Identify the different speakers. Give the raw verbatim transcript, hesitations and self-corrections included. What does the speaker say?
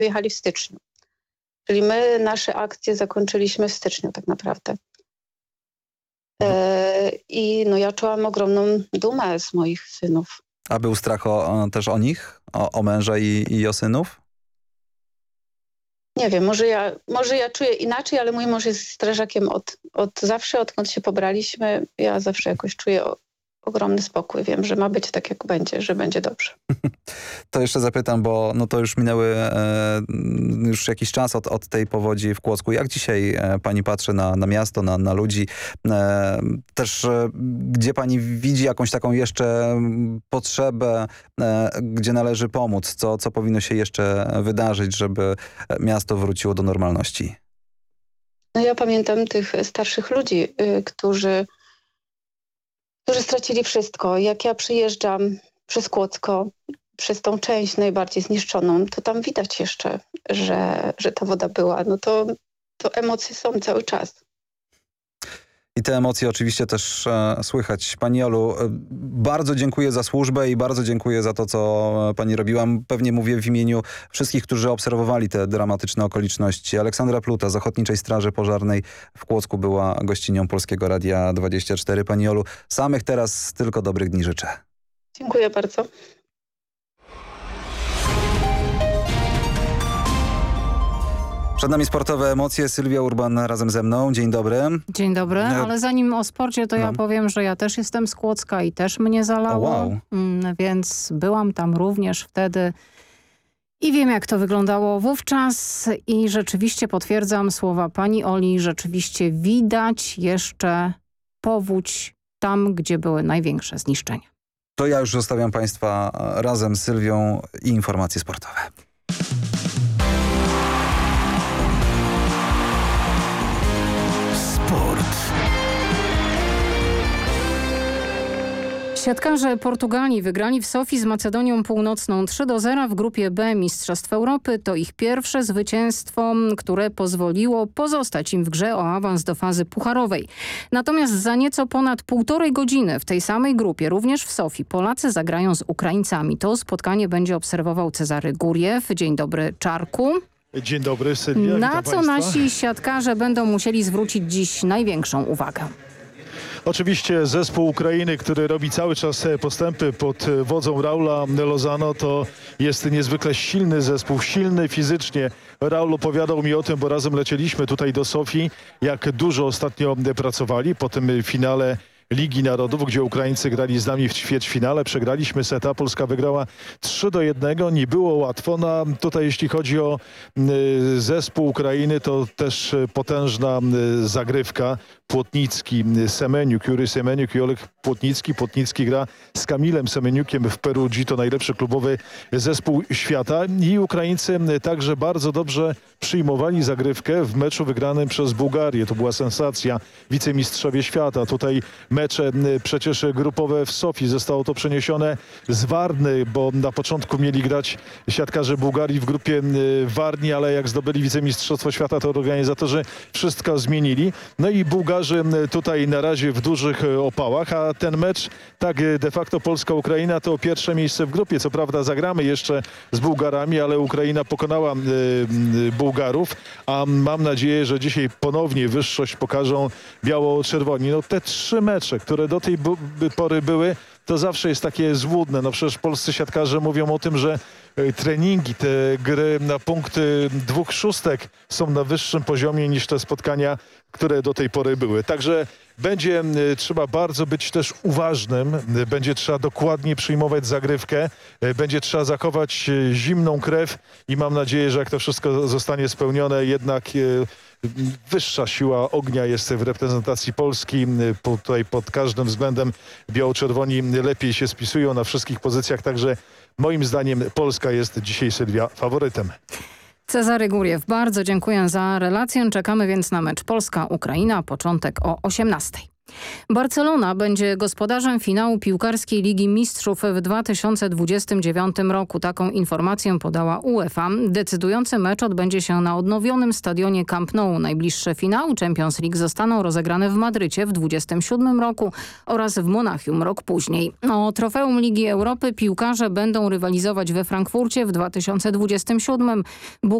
Speaker 1: wyjechali w styczniu. Czyli my nasze akcje zakończyliśmy w styczniu tak naprawdę. E, I no ja czułam ogromną dumę z moich synów.
Speaker 2: A był strach o, też o nich? O, o męża i, i o synów?
Speaker 1: Nie wiem, może ja, może ja czuję inaczej, ale mój mąż jest strażakiem od, od zawsze, odkąd się pobraliśmy. Ja zawsze jakoś czuję o, ogromny spokój. Wiem, że ma być tak, jak będzie, że będzie dobrze.
Speaker 2: To jeszcze zapytam, bo no to już minęły e, już jakiś czas od, od tej powodzi w Kłodzku. Jak dzisiaj e, pani patrzy na, na miasto, na, na ludzi? E, też e, gdzie pani widzi jakąś taką jeszcze potrzebę, e, gdzie należy pomóc? Co, co powinno się jeszcze wydarzyć, żeby miasto wróciło do normalności?
Speaker 1: No ja pamiętam tych starszych ludzi, y, którzy którzy stracili wszystko. Jak ja przyjeżdżam przez Kłodzko, przez tą część najbardziej zniszczoną, to tam widać jeszcze, że, że ta woda była. No to, to emocje są cały czas.
Speaker 2: I te emocje oczywiście też e, słychać. Pani Olu, e, bardzo dziękuję za służbę i bardzo dziękuję za to, co pani robiła. Pewnie mówię w imieniu wszystkich, którzy obserwowali te dramatyczne okoliczności. Aleksandra Pluta z Ochotniczej Straży Pożarnej w Kłodzku była gościnią Polskiego Radia dwadzieścia cztery. Pani Olu, samych teraz tylko dobrych dni życzę.
Speaker 1: Dziękuję bardzo.
Speaker 2: Przed nami sportowe emocje. Sylwia Urban razem ze mną. Dzień dobry.
Speaker 3: Dzień dobry, ale zanim o sporcie, to no. ja powiem, że ja też jestem z Kłodzka i też mnie zalało,
Speaker 2: oh, wow.
Speaker 3: mm, więc byłam tam również wtedy i wiem, jak to wyglądało wówczas i rzeczywiście potwierdzam słowa pani Oli, rzeczywiście widać jeszcze powódź tam, gdzie były największe zniszczenia.
Speaker 2: To ja już zostawiam państwa razem z Sylwią i informacje sportowe.
Speaker 3: Siatkarze Portugalii wygrali w Sofii z Macedonią Północną trzy do zera w grupie B Mistrzostw Europy. To ich pierwsze zwycięstwo, które pozwoliło pozostać im w grze o awans do fazy pucharowej. Natomiast za nieco ponad półtorej godziny w tej samej grupie, również w Sofii, Polacy zagrają z Ukraińcami. To spotkanie będzie obserwował Cezary Góriew. Dzień dobry, Czarku.
Speaker 4: Dzień dobry, Sylwia.
Speaker 3: Na co
Speaker 4: państwa.
Speaker 3: nasi siatkarze będą musieli zwrócić dziś największą uwagę?
Speaker 4: Oczywiście zespół Ukrainy, który robi cały czas postępy pod wodzą Raula Lozano, to jest niezwykle silny zespół, silny fizycznie. Raul opowiadał mi o tym, bo razem lecieliśmy tutaj do Sofii, jak dużo ostatnio pracowali po tym finale Ligi Narodów, gdzie Ukraińcy grali z nami w ćwierćfinale. Przegraliśmy seta, Polska wygrała trzy do jednego. Nie było łatwo. No, tutaj jeśli chodzi o y, zespół Ukrainy, to też potężna y, zagrywka. Płotnicki, Semeniuk, Jury Semeniuk i Oleg Płotnicki. Płotnicki gra z Kamilem Semeniukiem w Perugii. To najlepszy klubowy zespół świata. I Ukraińcy także bardzo dobrze przyjmowali zagrywkę w meczu wygranym przez Bułgarię. To była sensacja. Wicemistrzowie świata. Tutaj mecze przecież grupowe w Sofii. Zostało to przeniesione z Warny, bo na początku mieli grać siatkarze Bułgarii w grupie Warni, ale jak zdobyli wicemistrzostwo świata, to organizatorzy wszystko zmienili. No i Bułgarzy tutaj na razie w dużych opałach, a ten mecz, tak de facto Polska-Ukraina, to pierwsze miejsce w grupie. Co prawda zagramy jeszcze z Bułgarami, ale Ukraina pokonała y, Bułgarów, a mam nadzieję, że dzisiaj ponownie wyższość pokażą biało-czerwoni. No te trzy mecze, które do tej pory były, to zawsze jest takie złudne. No przecież polscy siatkarze mówią o tym, że treningi, te gry na punkty dwóch szóstek są na wyższym poziomie niż te spotkania, które do tej pory były. Także będzie trzeba bardzo być też uważnym, będzie trzeba dokładnie przyjmować zagrywkę, będzie trzeba zachować zimną krew i mam nadzieję, że jak to wszystko zostanie spełnione, jednak wyższa siła ognia jest w reprezentacji Polski. Tutaj pod każdym względem biało-czerwoni lepiej się spisują na wszystkich pozycjach, także moim zdaniem Polska jest dzisiaj, Sylwia, faworytem.
Speaker 3: Cezary Góriew, bardzo dziękuję za relację. Czekamy więc na mecz Polska-Ukraina, początek o osiemnastej. Barcelona będzie gospodarzem finału piłkarskiej Ligi Mistrzów w dwa tysiące dwudziestym dziewiątym roku. Taką informację podała UEFA. Decydujący mecz odbędzie się na odnowionym stadionie Camp Nou. Najbliższe finały Champions League zostaną rozegrane w Madrycie w dwudziestym siódmym roku oraz w Monachium rok później. O trofeum Ligi Europy piłkarze będą rywalizować we Frankfurcie w dwa tysiące dwudziestym siódmym.